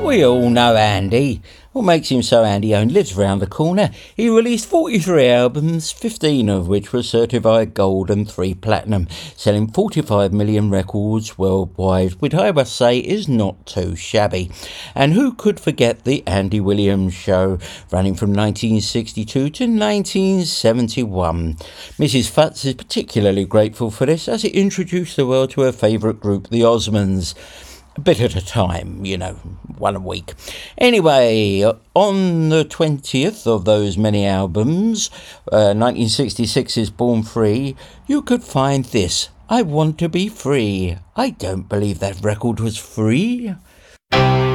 We all know Andy. What makes him so Andy only lives round the corner. He released 43 albums, 15 of which were certified gold and 3 platinum, selling 45 million records worldwide, which I must say is not too shabby. And who could forget the Andy Williams Show, running from 1962 to 1971. Mrs. Futz is particularly grateful for this, as it introduced the world to her favourite group, the Osmonds. A bit at a time, one a week. Anyway, on the 20th of those many albums, 1966's Born Free, you could find this, I Want to Be Free. I don't believe that record was free.